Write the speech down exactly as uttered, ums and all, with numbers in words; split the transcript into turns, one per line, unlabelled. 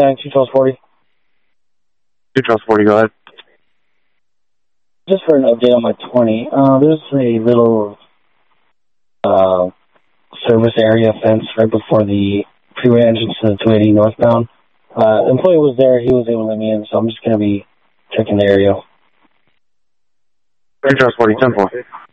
nine, two twelve forty.
two twelve forty, go ahead.
Just for an update on my twenty, uh, there's a little uh, service area fence right before the freeway entrance to the two eighty northbound. Uh, the employee was there. He was able to let me in, so I'm just going to be checking the area.
two twelve forty, ten four.